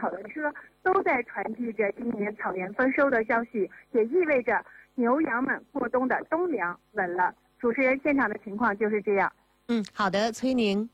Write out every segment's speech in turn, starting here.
跑的车都在传递着今年草原丰收的消息，也意味着牛羊们过冬的冬粮稳了。主持人，现场的情况就是这样。 好的，崔宁。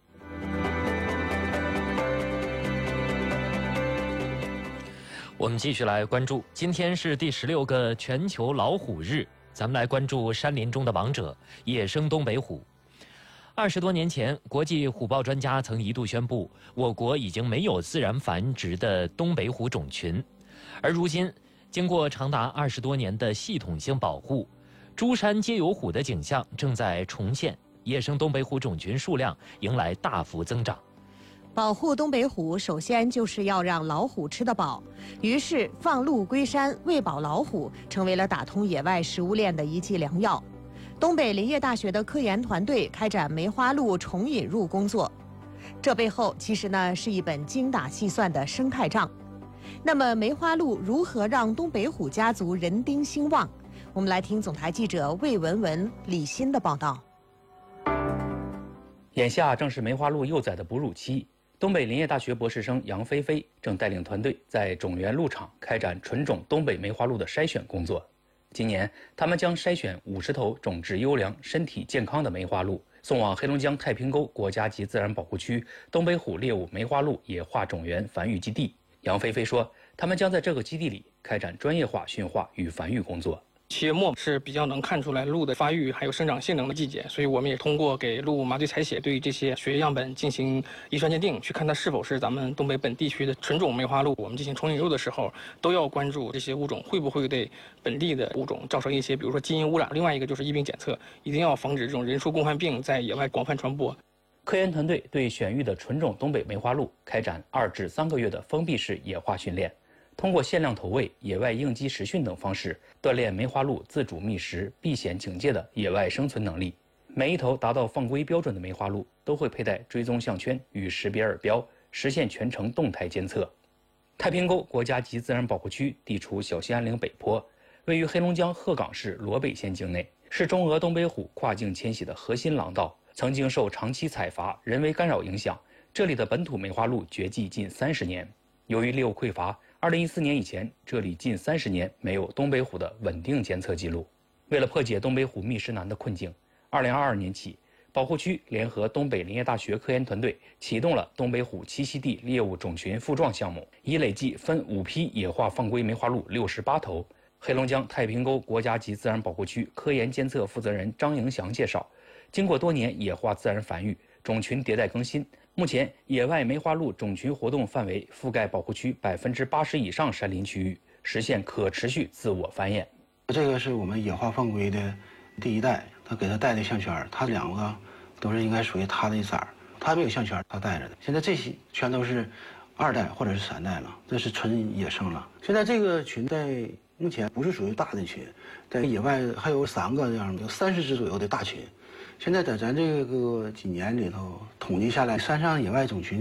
我们继续来关注，今天是第16个全球老虎日，咱们来关注山林中的王者——野生东北虎。20多年前，国际虎豹专家曾一度宣布，我国已经没有自然繁殖的东北虎种群。而如今，经过长达20多年的系统性保护，诸山皆有虎的景象正在重现，野生东北虎种群数量迎来大幅增长。 保护东北虎，首先就是要让老虎吃得饱。于是，放鹿归山，喂饱老虎，成为了打通野外食物链的一剂良药。东北林业大学的科研团队开展梅花鹿重引入工作，这背后其实呢是一本精打细算的生态账。那么，梅花鹿如何让东北虎家族人丁兴旺？我们来听总台记者魏文文、李欣的报道。 眼下正是梅花鹿幼崽的哺乳期。东北林业大学博士生杨菲菲正带领团队在种源鹿场开展纯种东北梅花鹿的筛选工作。今年，他们将筛选50头种质优良、身体健康的梅花鹿，送往黑龙江太平沟国家级自然保护区东北虎猎物梅花鹿野化种源繁育基地。杨菲菲说，他们将在这个基地里开展专业化驯化与繁育工作。 7月末是比较能看出来鹿的发育还有生长性能的季节，所以我们也通过给鹿麻醉采血，对这些血液样本进行遗传鉴定，去看它是否是咱们东北本地区的纯种梅花鹿。我们进行重引入的时候，都要关注这些物种会不会对本地的物种造成一些，比如说基因污染。另外一个就是疫病检测，一定要防止这种人畜共患病在野外广泛传播。 科研团队对选育的纯种东北梅花鹿开展2至3个月的封闭式野化训练。通过限量投喂、野外应激实训等方式，锻炼梅花鹿自主觅食、避险警戒的野外生存能力。每一头达到放归标准的梅花鹿都会佩戴追踪项圈与识别耳标，实现全程动态监测。太平沟国家级自然保护区地处小兴安岭北坡，位于黑龙江鹤岗市罗北县境内，是中俄东北虎跨境迁徙的核心廊道。曾经受长期采伐、人为干扰影响，这里的本土梅花鹿绝迹近30年。由于猎物匮乏，2014年以前，这里近30年没有东北虎的稳定监测记录。为了破解东北虎觅食难的困境，2022年起，保护区联合东北林业大学科研团队启动了东北虎栖息地猎物种群复壮项目，已累计分5批野化放归梅花鹿68头。黑龙江太平沟国家级自然保护区科研监测负责人张迎祥介绍，经过多年野化自然繁育，种群迭代更新。目前，野外梅花鹿种群活动范围覆盖保护区80%以上山林区域，实现可持续自我繁衍。 这个是我们野化放归的第一代，他给他带的项圈，他2个都是应该属于他的一色儿，他没有项圈，他带着的。现在这些全都是2代或者是3代了，这是纯野生了。现在这个群在目前不是属于大的群，在野外还有3个这样的，有30只左右的大群。现在在咱这个几年里头统计下来，山上野外种群